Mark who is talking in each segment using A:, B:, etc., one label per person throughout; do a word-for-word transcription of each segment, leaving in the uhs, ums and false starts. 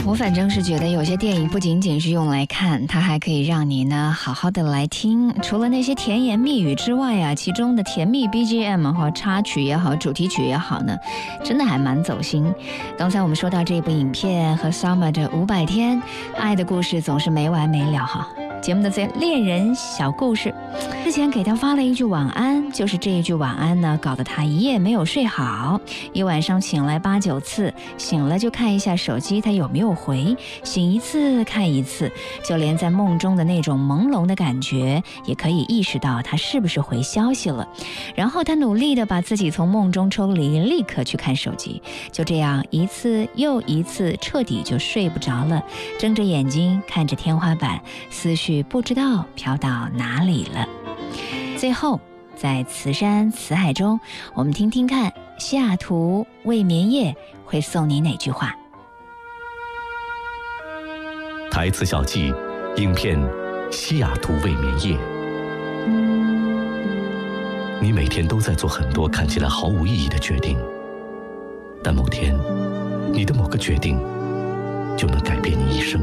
A: 我反正是觉得有些电影不仅仅是用来看，它还可以让你呢好好的来听。除了那些甜言蜜语之外啊，其中的甜蜜 B G M 和插曲也好，主题曲也好呢，真的还蛮走心。刚才我们说到这部影片和 Summer 的五百天，爱的故事总是没完没了哈。节目的最恋人小故事，之前给他发了一句晚安，就是这一句晚安呢，搞得他一夜没有睡好，一晚上醒来八九次，醒了就看一下手机他有没有回，醒一次看一次，就连在梦中的那种朦胧的感觉也可以意识到他是不是回消息了。然后他努力的把自己从梦中抽离，立刻去看手机，就这样一次又一次，彻底就睡不着了，睁着眼睛看着天花板，思绪不知道飘到哪里了。最后在慈山慈海中，我们听听看西雅图未眠夜会送你哪句话。
B: 台词小记，影片西雅图未眠夜。你每天都在做很多看起来毫无意义的决定，但某天你的某个决定就能改变你一生。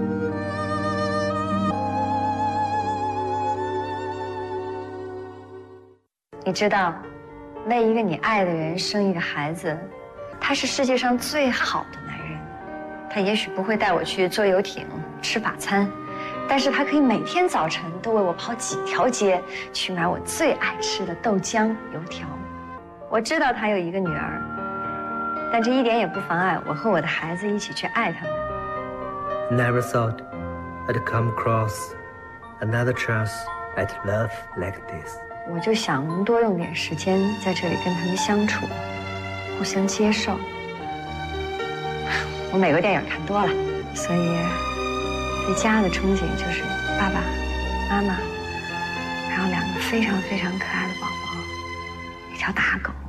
C: 你知道，为一个你爱的人生一个孩子，他是世界上最好的男人。他也许不会带我去坐游艇、吃法餐，但是他可以每天早晨都为我跑几条街去买我最爱吃的豆浆、油条。我知道他有一个女儿，但这一点也不妨碍我和我的孩子一起去爱他们。
D: Never thought I'd come across another chance at love like this.
C: 我就想能多用点时间在这里跟他们相处，互相接受。我美国电影看多了，所以对家的憧憬就是爸爸妈妈，然后两个非常非常可爱的宝宝，一条大狗。